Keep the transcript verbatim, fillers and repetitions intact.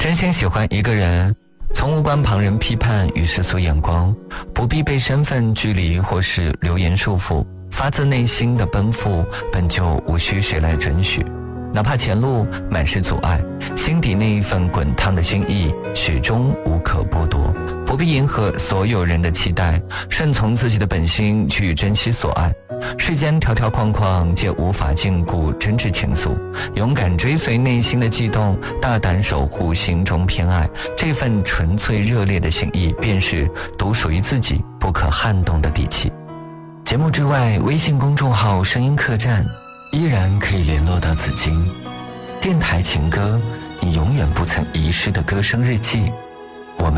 真心喜欢一个人，从无关旁人批判与世俗眼光，不必被身份距离或是流言束缚，发自内心的奔赴本就无需谁来准许。哪怕前路满是阻碍，心底那一份滚烫的心意始终无可剥夺。不必迎合所有人的期待，顺从自己的本心去珍惜所爱。世间条条框框皆无法禁锢真挚情愫，勇敢追随内心的悸动，大胆守护心中偏爱，这份纯粹热烈的心意便是独属于自己不可撼动的底气。节目之外，微信公众号声音客栈依然可以联络到紫金。电台情歌，你永远不曾遗失的歌声日记。